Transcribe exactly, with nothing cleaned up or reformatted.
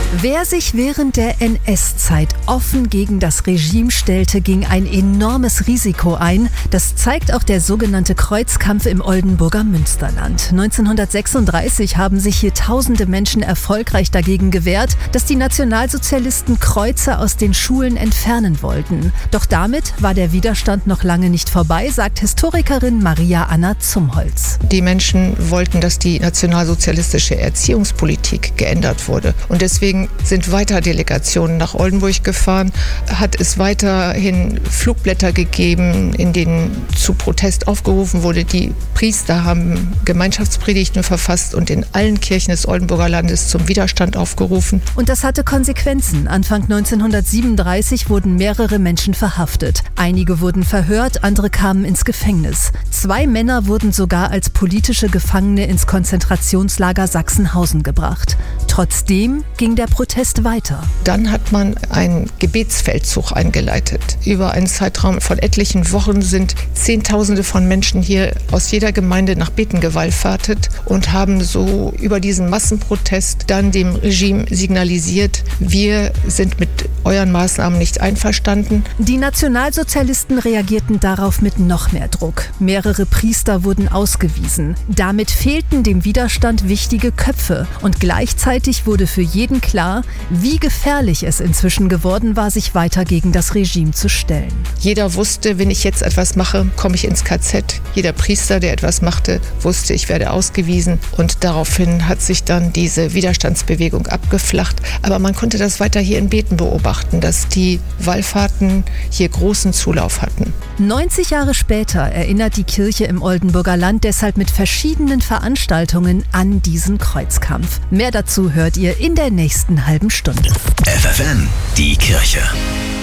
Wer sich während der N S-Zeit offen gegen das Regime stellte, ging ein enormes Risiko ein. Das zeigt auch der sogenannte Kreuzkampf im Oldenburger Münsterland. neunzehnhundertsechsunddreißig haben sich hier tausende Menschen erfolgreich dagegen gewehrt, dass die Nationalsozialisten Kreuze aus den Schulen entfernen wollten. Doch damit war der Widerstand noch lange nicht vorbei, sagt Historikerin Maria Anna Zumholz. Die Menschen wollten, dass die nationalsozialistische Erziehungspolitik geändert wurde. Und deswegen sind weiter Delegationen nach Oldenburg gefahren, hat es weiterhin Flugblätter gegeben, in denen zu Protest aufgerufen wurde. Die Priester haben Gemeinschaftspredigten verfasst und in allen Kirchen des Oldenburger Landes zum Widerstand aufgerufen. Und das hatte Konsequenzen. Anfang neunzehnhundertsiebenunddreißig wurden mehrere Menschen verhaftet. Einige wurden verhört, andere kamen ins Gefängnis. Zwei Männer wurden sogar als politische Gefangene ins Konzentrationslager Sachsenhausen gebracht. Trotzdem ging der Protest weiter. Dann hat man einen Gebetsfeldzug eingeleitet. Über einen Zeitraum von etlichen Wochen sind Zehntausende von Menschen hier aus jeder Gemeinde nach Beten gewallfahrtet und haben so über diesen Massenprotest dann dem Regime signalisiert, wir sind mit euren Maßnahmen nicht einverstanden. Die Nationalsozialisten reagierten darauf mit noch mehr Druck. Mehrere Priester wurden ausgewiesen. Damit fehlten dem Widerstand wichtige Köpfe und gleichzeitig wurde für jeden klar, wie gefährlich es inzwischen geworden war, sich weiter gegen das Regime zu stellen. Jeder wusste, wenn ich jetzt etwas mache, komme ich ins K Z. Jeder Priester, der etwas machte, wusste, ich werde ausgewiesen. Und daraufhin hat sich dann diese Widerstandsbewegung abgeflacht. Aber man konnte das weiter hier in Beten beobachten, dass die Wallfahrten hier großen Zulauf hatten. neunzig Jahre später erinnert die Kirche im Oldenburger Land deshalb mit verschiedenen Veranstaltungen an diesen Kreuzkampf. Mehr dazu hört ihr in der nächsten halben Stunde. F F N, die Kirche.